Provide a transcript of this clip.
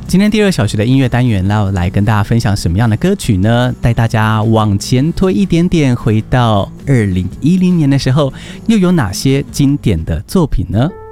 今天第2小时的音乐单元要来跟大家分享什么样的歌曲呢？带大家往前推一点点，回到2010年的时候，又有哪些经典的作品呢？